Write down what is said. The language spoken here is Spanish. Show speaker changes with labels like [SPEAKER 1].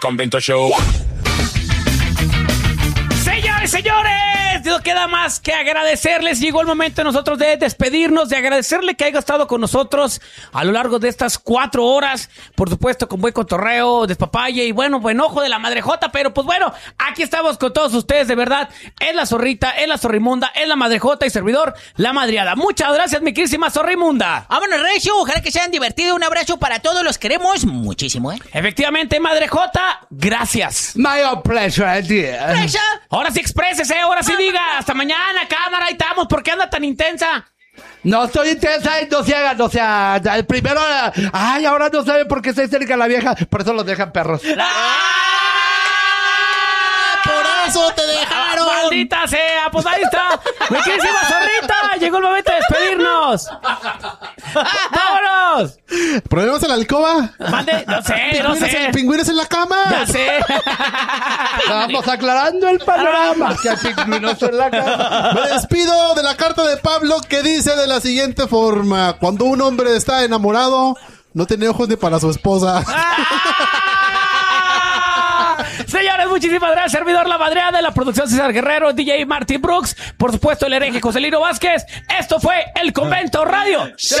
[SPEAKER 1] Convento Show. Señores, no queda más que agradecerles. Llegó el momento de nosotros de despedirnos, de agradecerle que haya estado con nosotros a lo largo de estas 4 horas. Por supuesto, con buen cotorreo, despapalle y buen ojo de la madrejota. Pero pues bueno, aquí estamos con todos ustedes, de verdad. Es la zorrita, es la zorrimunda, es la madrejota y servidor, la madriada. Muchas gracias, mi querísima zorrimunda.
[SPEAKER 2] Vámonos, Recio. Ojalá que se hayan divertido. Un abrazo para todos. Los queremos muchísimo,
[SPEAKER 1] Efectivamente, madrejota, gracias.
[SPEAKER 3] My own pleasure, dear.
[SPEAKER 2] ¡Presa!
[SPEAKER 1] Ahora sí exprésese, ahora sí diga. Hasta mañana, cámara, ahí estamos. ¿Por qué anda tan intensa?
[SPEAKER 3] No estoy intensa, no sea, el primero, ay, ahora no sabe por qué está cerca la vieja, por eso los dejan perros.
[SPEAKER 2] ¡Por eso te dejaron!
[SPEAKER 1] ¡Maldita sea! Pues ahí está. ¡Mi queridísima zorrita! Llegó el momento de despedirnos. ¡Vámonos!
[SPEAKER 4] ¿Problemas en la alcoba?
[SPEAKER 1] Mande, no sé.
[SPEAKER 4] ¿Pingüinos en la cama?
[SPEAKER 1] Ya sé.
[SPEAKER 3] Vamos aclarando el panorama, que hay pingüinos en la cama.
[SPEAKER 4] Me despido de la carta de Pablo que dice de la siguiente forma: cuando un hombre está enamorado, no tiene ojos ni para su esposa.
[SPEAKER 1] Señores, muchísimas gracias. Servidor La Madreada, de la producción César Guerrero, DJ Marty Brooks, por supuesto el hereje Joselino Vázquez. Esto fue El Convento Radio.